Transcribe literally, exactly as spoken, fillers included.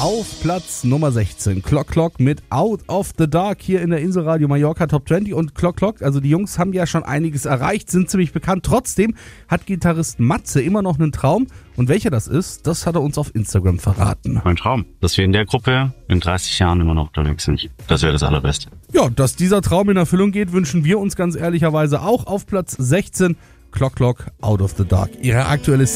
auf Platz Nummer sechzehn. Clock Clock mit Out of the Dark hier in der Inselradio Mallorca Top zwanzig. Und Clock Clock, also die Jungs haben ja schon einiges erreicht, sind ziemlich bekannt. Trotzdem hat Gitarrist Matze immer noch einen Traum. Und welcher das ist, das hat er uns auf Instagram verraten. Mein Traum, dass wir in der Gruppe in dreißig Jahren immer noch unterwegs sind. Das wäre das Allerbeste. Ja, dass dieser Traum in Erfüllung geht, wünschen wir uns ganz ehrlicherweise auch. Auf Platz sechzehn, Clock Clock, Out of the Dark. Ihre aktuelle